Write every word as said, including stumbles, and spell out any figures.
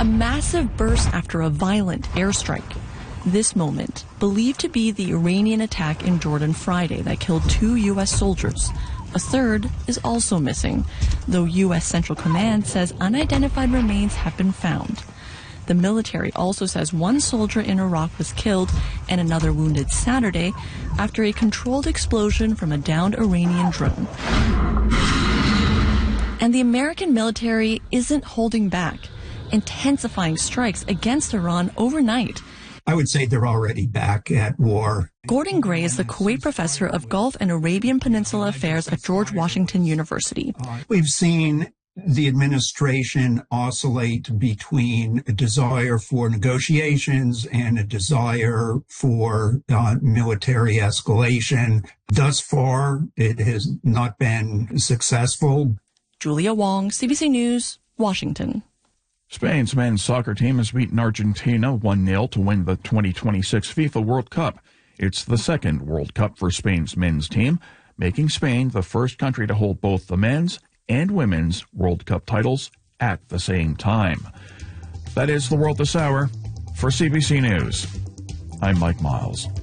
a massive burst after a violent airstrike. This moment, believed to be the Iranian attack in Jordan Friday that killed two U S soldiers. A third is also missing, though U S Central Command says unidentified remains have been found. The military also says one soldier in Iraq was killed and another wounded Saturday after a controlled explosion from a downed Iranian drone. And the American military isn't holding back, intensifying strikes against Iran overnight. I would say they're already back at war. Gordon Gray is the Kuwait professor of Gulf and Arabian Peninsula Affairs at George Washington University. We've seen the administration oscillate between a desire for negotiations and a desire for uh, military escalation. Thus far, it has not been successful. Julia Wong, C B C News, Washington. Spain's men's soccer team has beaten Argentina one nil to win the twenty twenty-six FIFA World Cup. It's the second World Cup for Spain's men's team, making Spain the first country to hold both the men's and women's World Cup titles at the same time. That is the world this hour. For C B C News, I'm Mike Miles.